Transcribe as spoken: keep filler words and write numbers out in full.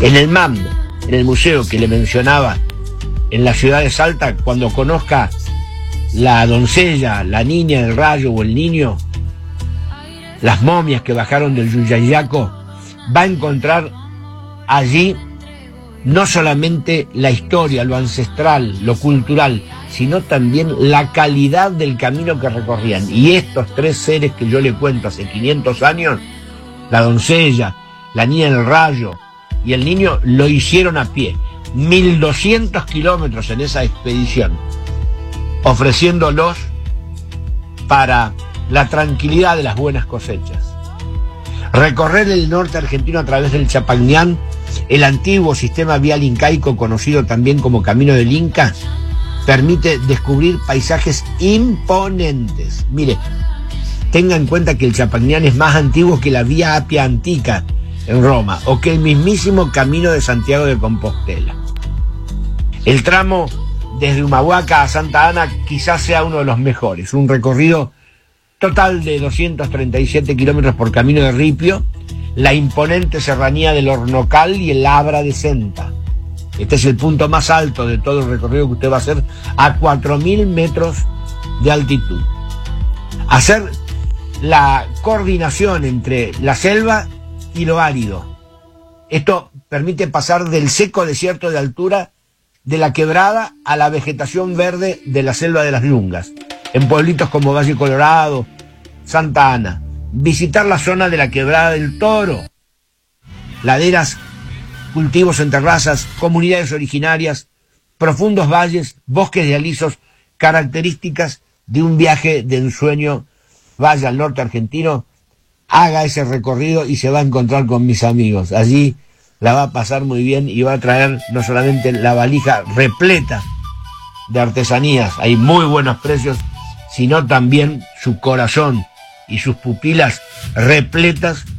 En el MAM, en el museo que le mencionaba, en la ciudad de Salta, cuando conozca la doncella, la niña del rayo o el niño, las momias que bajaron del Yuyayaco, va a encontrar allí no solamente la historia, lo ancestral, lo cultural, sino también la calidad del camino que recorrían. Y estos tres seres que yo le cuento hace quinientos años, la doncella, la niña del rayo y el niño, lo hicieron a pie. mil doscientos kilómetros en esa expedición, ofreciéndolos para la tranquilidad de las buenas cosechas. Recorrer el norte argentino a través del Chapagnián, el antiguo sistema vial incaico conocido también como Camino del Inca, permite descubrir paisajes imponentes. Mire, tenga en cuenta que el Chapagnián es más antiguo que la Vía Apia Antica en Roma, o que el mismísimo Camino de Santiago de Compostela. El tramo desde Humahuaca a Santa Ana quizás sea uno de los mejores, un recorrido total de doscientos treinta y siete kilómetros por camino de ripio, la imponente serranía del Hornocal y el Labra de Senta. Este es el punto más alto de todo el recorrido que usted va a hacer a cuatro mil metros de altitud. Hacer la coordinación entre la selva y lo árido. Esto permite pasar del seco desierto de altura de la quebrada a la vegetación verde de la selva de las Yungas, en pueblitos como Valle Colorado, Santa Ana. Visitar la zona de la Quebrada del Toro, laderas, cultivos en terrazas, comunidades originarias, profundos valles, bosques de alisos, características de un viaje de ensueño. Vaya al norte argentino, haga ese recorrido y se va a encontrar con mis amigos. Allí la va a pasar muy bien y va a traer no solamente la valija repleta de artesanías, hay muy buenos precios, sino también su corazón y sus pupilas repletas